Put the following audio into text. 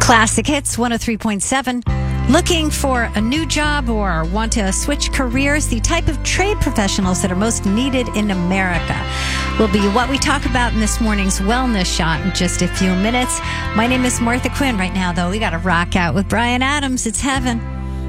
Classic Hits 103.7. Looking for a new job or want to switch careers? The type of trade professionals that are most needed in America will be what we talk about in this morning's Wellness Shot in just a few minutes. My name is Martha Quinn. Right now, though, we got to rock out with Bryan Adams. It's heaven.